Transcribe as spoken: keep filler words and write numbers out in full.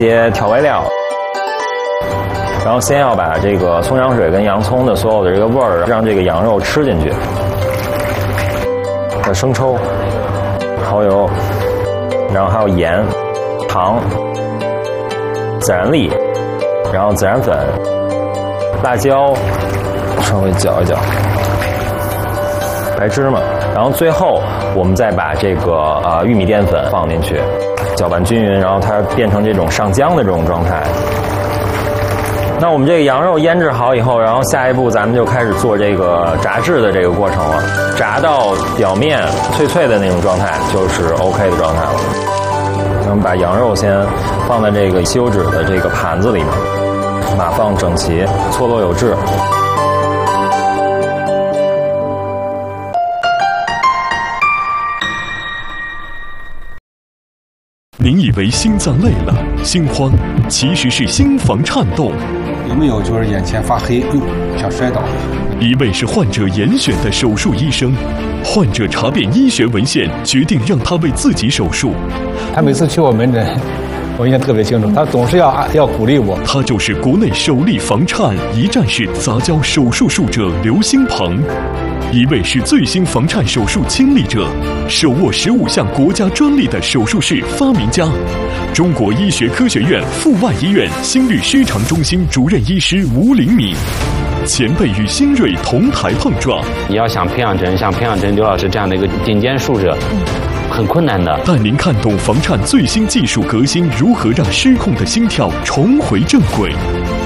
些调味料。然后先要把这个葱姜水跟洋葱的所有的这个味儿，让这个羊肉吃进去。还有生抽、蚝油，然后还有盐、糖、孜然粒，然后孜然粉、辣椒，稍微搅一搅，白芝麻，然后最后我们再把这个呃玉米淀粉放进去，搅拌均匀，然后它变成这种上浆的这种状态。那我们这个羊肉腌制好以后，然后下一步咱们就开始做这个炸制的这个过程了。炸到表面脆脆的那种状态，就是 OK 的状态了。我们把羊肉先放在这个吸油纸的这个盘子里面，码放整齐，错落有致。 您以为心脏累了、心慌，其实是心房颤动。 有没有就是眼前发黑，哟，想摔倒？ 一位是患者严选的手术医生，患者查遍医学文献，决定让他为自己手术。 他每次去我门诊，我印象特别清楚，他总是要要鼓励我。 他就是国内首例房颤一站式杂交手术术者刘兴鹏。一位是最新房颤手术亲历者，手握十五项国家专利的手术室发明家，中国医学科学院阜外医院心律虚肠中心主任医师吴灵敏。前辈与新锐同台碰撞。 你要想培养成像培养成刘老师这样的一个顶尖术者，很困难的。 带您看懂房颤最新技术革新如何让失控的心跳重回正轨。